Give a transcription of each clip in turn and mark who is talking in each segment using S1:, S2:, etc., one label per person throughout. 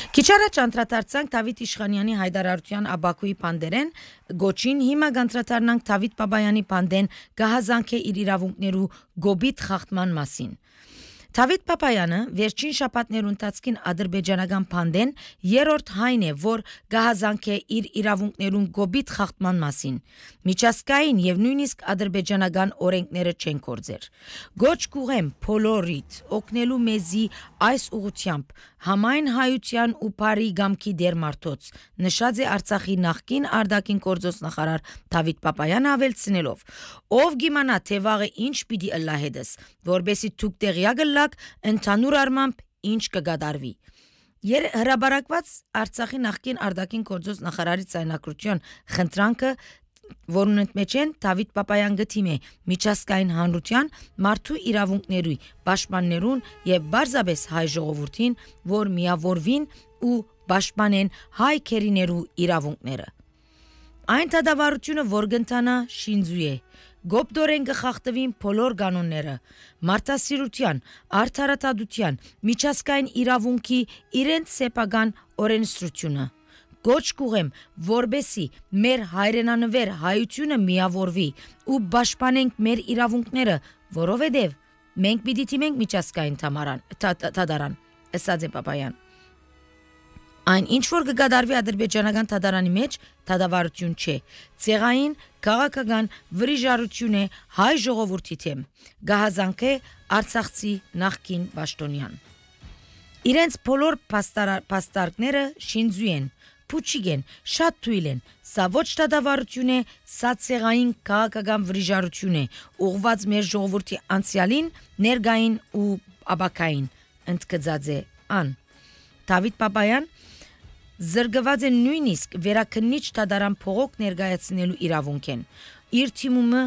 S1: Քիչ առաջ անդրադարձանք Դավիթ Իշխանյանի հայտարարության Աբաքուի բանդերեն, գոչին հիմա անդրադառնանք Դավիթ Բաբայանի բանդեն գահազանք է իր իրավունքներու գոբիթ խախտման մասին։ Դավիթ Բաբայանը վերջին շաբաթներու ընթացքին ադրբեջանական բանդեն երրորդ հայն է, որ գահազանք է իր իրավունքներուն գոբիթ խախտման մասին։ Միջազգային եւ նույնիսկ ադրբեջանական օրենքները չեն կորձեր։ Գոչ կուղեմ փոլորիտ օգնելու մեզի այս ուղությամբ համայն հայության ու բարի գամքի դերմարտոց նշած է Արցախի նախկին արտաքին գործոս նախարար Դավիթ Բաբայանը ավելցնելով. ով գիմանա թե վաղը ինչ պիտի ըլլա հետս, որբեսի թուք տեղյակ ըլլակ ընդհանուր առմամբ ինչ կգադարվի։ Հրաբարակված Արցախի նախկին արտաքին գործոս նախարարի ցայնակրություն խնդրանքը, որոնց մեջ են Դավիթ Բաբայան գտիմ է միջազգային հանրության մարդու իրավունքների պաշտպաններուն եւ բարձաբես հայ ժողովրդին, որ միավորվին ու պաշտպանեն հայ քերիներու իրավունքները։ Այն դատավարությունը, որ կընթանա շինձու է, գոբդորեն կխախտվին բոլոր կանոնները, մարդասիրության, արդարադատության, միջազգային իրավունքի իրենց սեփական օրենսդրությունը։ Գոչ կուղեմ, որբեսի մեր հայրենանվեր հայությունը միավորվի ու պաշտպանենք մեր իրավունքները, որովհետև մենք պիտի դիմենք միջազգային դատարան, ասաց է Բաբայան։ Այն ինչ որ կգադարվի ադրբեջանական դատարանի մեջ դատավարություն չէ, ցեղային քաղաքական վրիժարություն է հայ ժողովրդի թեմ, գահազանք է արցախցի նախկին պաշտոնյան։ Իրենց բոլոր պաստարկները շինձու են, փուչիկ են, շատ թույլ են, սա ոչ դատավարություն է, սա ցեղային քաղաքական վրիժարություն է, ուղղված մեր ժողովրդի անցյալին, ներկային ու ապագային, ընդգծած է ան։ Դավիթ Բաբայան զրկված է նույնիսկ վերաքննիչ դատարան փողոք ներկայացնելու իրավունք են։ Իր թիմումը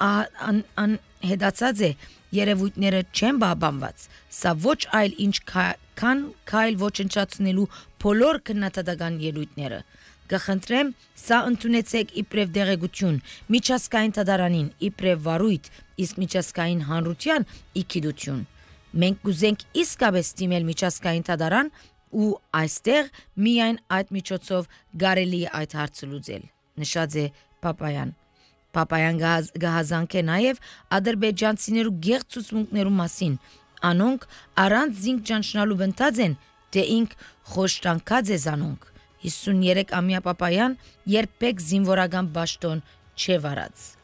S1: անհետացած է, երևույթները չեն բաբանված, սա ոչ այլ ինչ քան քայլ ոչնչացնելու բոլոր քննադատական ելույթները։ Կխնդրեմ, սա ընդունեցեք իբրև դեղեցություն միջազգային դատարանին, իբրև վարույթ, իսկ միջազգային հանրության իքիդություն։ Մենք կուզենք իսկապես դիմել միջազգային դատարան ու այստեղ միայն այդ միջոցով կարելի է այդ հարցը լուծել, նշած է Բաբայան։ Բաբայան գահազանք է նաև ադրբեջանցիներու գեղձ ցուցմունքներու մասին, անոնք առանց զինք ճանչնալու բնտած են, թե ինք խոշտանկած է զանոնք։ 53-ամյա Բաբայան երբեք զինվորական պաշտոն չէ վարած։